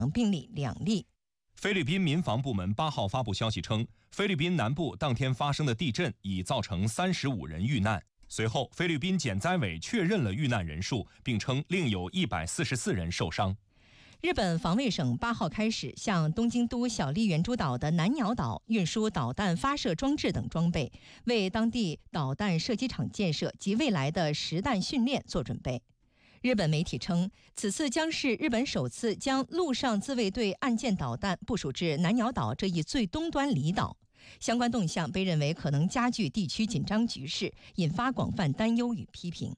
病例2例。 菲律宾民防部门8号发布消息称，菲律宾南部当天发生的地震已造成35人遇难。随后，菲律宾减灾委确认了遇难人数，并称另有144人受伤。 日本防卫省8号开始向东京都小笠原诸岛的南鸟岛运输导弹发射装置等装备，为当地导弹射击场建设及未来的实弹训练做准备。日本媒体称，此次将是日本首次将陆上自卫队岸舰导弹部署至南鸟岛这一最东端离岛。相关动向被认为可能加剧地区紧张局势，引发广泛担忧与批评。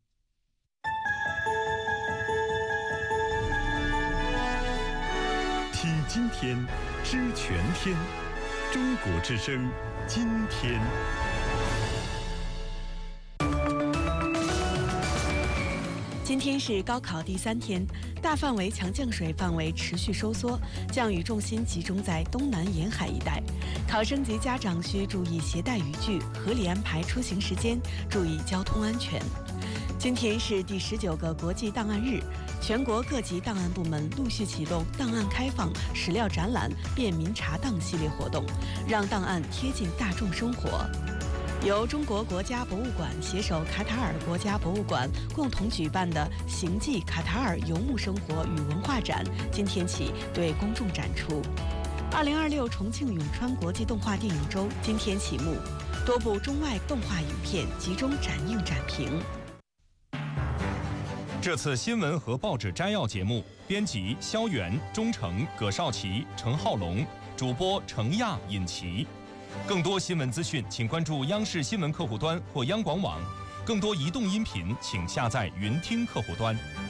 听今天，知全天，中国之声，今天。 今天是高考第3天，大范围强降水范围持续收缩，降雨重心集中在东南沿海一带。考生及家长需注意携带雨具，合理安排出行时间，注意交通安全。今天是第19个国际档案日，全国各级档案部门陆续启动档案开放、史料展览、便民查档系列活动，让档案贴近大众生活。由中国国家博物馆携手卡塔尔国家博物馆共同举办的“行迹卡塔尔游牧生活与文化展”今天起对公众展出。2026重庆永川国际动画电影周今天启幕，多部中外动画影片集中展映展评。 这次新闻和报纸摘要节目，编辑肖远、钟诚、葛少奇、陈浩龙，主播程亚、尹奇。更多新闻资讯，请关注央视新闻客户端或央广网。更多移动音频，请下载云听客户端。